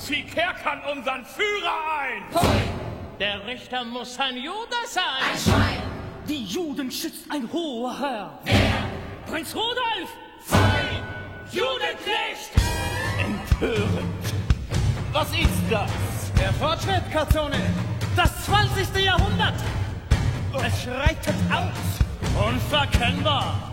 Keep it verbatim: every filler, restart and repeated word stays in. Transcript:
Sie kerkern unseren Führer ein! Voll. Der Richter muss ein Jude sein. Ein Schwein. Die Juden schützt ein hoher Herr. Wer? Prinz Rudolf! Voll. Judenknecht! Empörend! Was ist das? Der Fortschritt, Katzone! Das zwanzigste Jahrhundert! Es schreitet aus! Unverkennbar!